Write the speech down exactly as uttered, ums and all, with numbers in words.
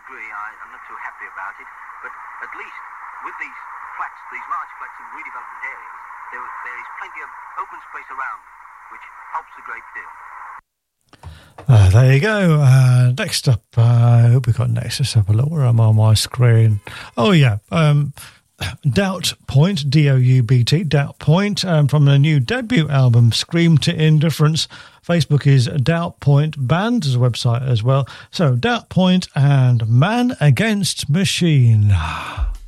agree. I, I'm not too happy about it. But at least with these flats, these large flats in redevelopment areas, there, there is plenty of open space around, which helps a great deal. Uh, there you go. Uh, next up, uh, I hope we got next. Let's have a look where I'm on my screen. Oh, yeah. Um, Doubt Point, D O U B T, Doubt Point, um, from the new debut album, Scream to Indifference. Facebook is Doubt Point Band, as a website as well. So, Doubt Point and Man Against Machine.